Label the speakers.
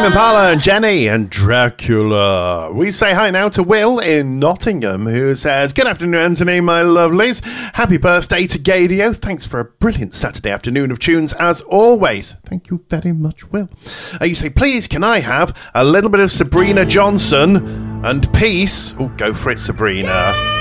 Speaker 1: Tame Impala and Jenny and Dracula. We say hi now to Will in Nottingham, who says, "Good afternoon, Anthony, my lovelies. Happy birthday to Gadio. Thanks for a brilliant Saturday afternoon of tunes, as always." Thank you very much, Will. You say, "Please, can I have a little bit of Sabrina Johnson and Peace?" Oh, go for it, Sabrina.